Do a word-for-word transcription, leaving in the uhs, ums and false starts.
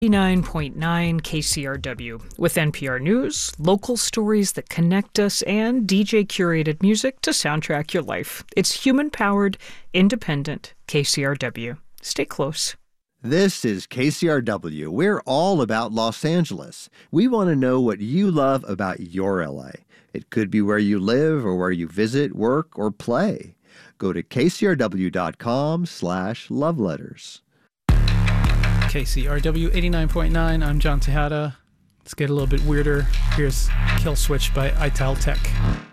nine point nine K C R W with N P R News, local stories that connect us, and D J-curated music to soundtrack your life. It's human-powered, independent K C R W. Stay close. This is K C R W. We're all about Los Angeles. We want to know what you love about your L A. It could be where you live or where you visit, work, or play. Go to kcrw.com slash love letters. K C R W eighty-nine point nine. I'm John Tejada. Let's get a little bit weirder. Here's Kill Switch by Ital Tech.